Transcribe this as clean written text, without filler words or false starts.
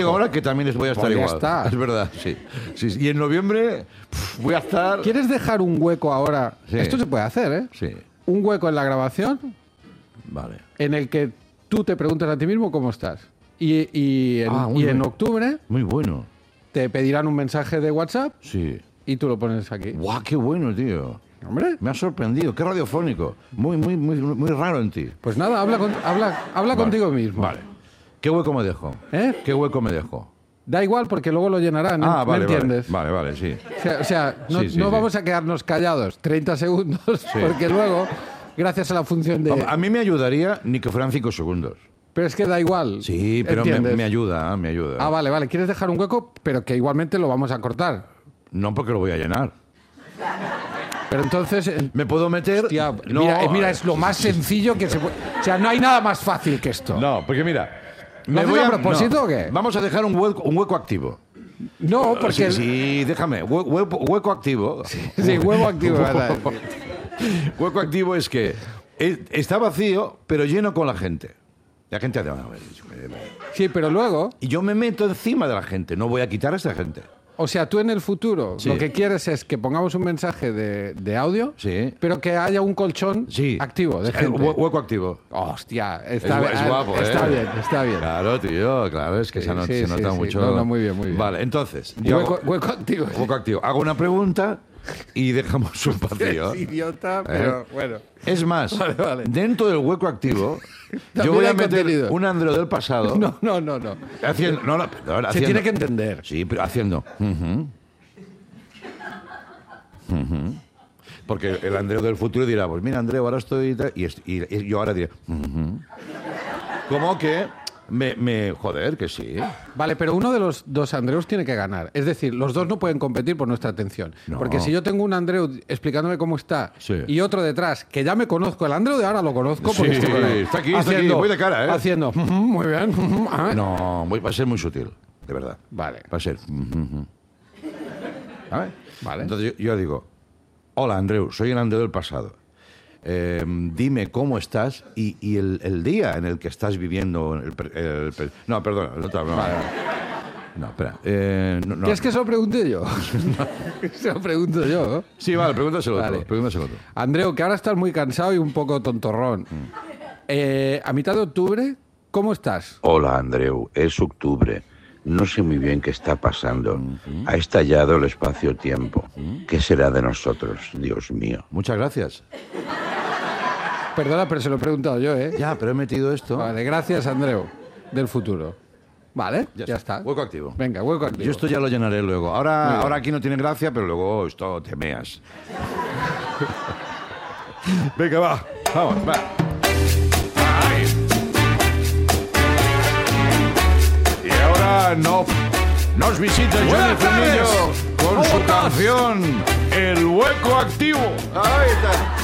digo ahora que también voy a estar Pues ya igual. está. Es verdad, sí. Y en noviembre voy a estar... ¿Quieres dejar un hueco ahora? Sí. Esto se puede hacer, ¿eh? Sí, Un hueco en la grabación vale. en el que tú te preguntas a ti mismo cómo estás. Y muy en bien. octubre Muy bueno. te pedirán un mensaje de WhatsApp Sí. y tú lo pones aquí. ¡Guau, qué bueno, tío! Hombre, Me ha sorprendido. Qué radiofónico. Muy raro en ti. pues nada, habla contigo mismo. Vale. ¿Qué hueco me dejo? ¿Eh? ¿Qué hueco me dejo? Da igual porque luego lo llenarán, ¿me Vale, entiendes? Vale, sí. O sea, no, Sí, sí, no sí. vamos a quedarnos callados 30 segundos porque luego, gracias a la función de... A mí me ayudaría ni que fueran 5 segundos. Pero es que da igual. Sí, pero ¿entiendes? me ayuda, me ayuda. Ah, vale. Quieres dejar un hueco, pero que igualmente lo vamos a cortar. No porque lo voy a llenar. Pero entonces... Me puedo meter... Hostia, No, mira, es lo más sencillo que se puede... O sea, no hay nada más fácil que esto. No, porque mira... ¿Lo haces a propósito o qué? Vamos a dejar un hueco activo. No, porque... Sí, déjame. Hueco activo. Sí, huevo activo. ¿verdad? Hueco activo es que está vacío, pero lleno con la gente. La gente hace... Sí, pero luego... Y yo me meto encima de la gente. No voy a quitar a esa gente. O sea, tú en el futuro Sí. lo que quieres es que pongamos un mensaje de audio, Sí. pero que haya un colchón Sí. activo de El gente. Hueco activo. Hostia, Es está guapo, está ¿eh? bien, está bien. Claro, tío, claro, es que Sí, se nota sí. mucho. No, muy bien. Vale, entonces, yo Hueco activo. hueco activo. Hago una pregunta y dejamos un vacío. Es idiota, pero bueno. Es más, Vale. dentro del hueco activo, yo También voy a hay meter contenido. un Andreu del pasado. No. Haciendo, perdón, Se haciendo- tiene que entender. Sí, pero haciendo. Porque el Andreu del futuro dirá, pues mira, Andreu, ahora estoy... Y yo ahora diré... Como que joder, que sí. Vale, pero uno de los dos Andreus tiene que ganar. Es decir, los dos no pueden competir por nuestra atención. No. Porque si yo tengo un Andreu explicándome cómo está Sí. y otro detrás, que ya me conozco, el Andreu de ahora lo conozco porque Sí, estoy con él. está aquí, voy de cara, ¿eh? Haciendo, muy bien. No, va a ser muy sutil, de verdad. Vale. Va a ser... ¿Vale? Vale. Entonces yo digo, hola Andreu, soy el Andreu del pasado. Dime cómo estás y el día en el que estás viviendo... no, perdona, el otro, no. Vale. No, espera. No. ¿Quieres que se lo pregunte yo? Se lo pregunto yo. Sí, vale, pregúntaselo Vale. otro. Pregúntaselo otro. Andreu, que ahora estás muy cansado y un poco tontorrón. A mitad de octubre, ¿cómo estás? Hola, Andreu. Es octubre. No sé muy bien qué está pasando. Ha estallado el espacio-tiempo. ¿Qué será de nosotros, Dios mío? Muchas gracias. Perdona, pero se lo he preguntado yo, ¿eh? Ya, pero he metido esto. Vale, gracias, Andreu, del futuro. Vale, ya está. Hueco activo. Venga, hueco activo. Yo esto ya lo llenaré luego. Muy Ahora bien. aquí no tiene gracia, pero luego esto te meas. Venga, vamos, va. Ahí. Y ahora nos visita Johnny Buenas tardes. Frenillo con ¿Cómo su estás? canción El Hueco Activo. Ahí está.